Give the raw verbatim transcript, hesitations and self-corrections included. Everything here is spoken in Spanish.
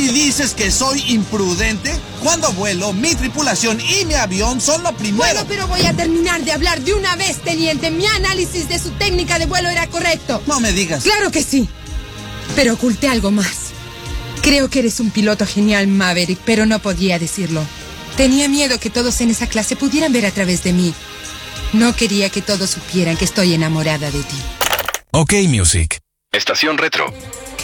¿Y dices que soy imprudente? Cuando vuelo, mi tripulación y mi avión son lo primero. Bueno, pero voy a terminar de hablar de una vez, teniente. Mi análisis de su técnica de vuelo era correcto. No me digas. Claro que sí. Pero oculté algo más. Creo que eres un piloto genial, Maverick, pero no podía decirlo. Tenía miedo que todos en esa clase pudieran ver a través de mí. No quería que todos supieran que estoy enamorada de ti. OK Music. Estación Retro.